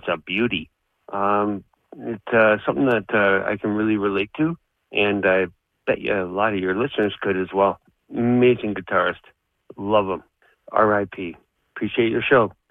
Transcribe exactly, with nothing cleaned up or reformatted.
it's a beauty. Um, it's uh, something that uh, I can really relate to, and I bet you a lot of your listeners could as well. Amazing guitarist. Love him. R I P. Appreciate your show.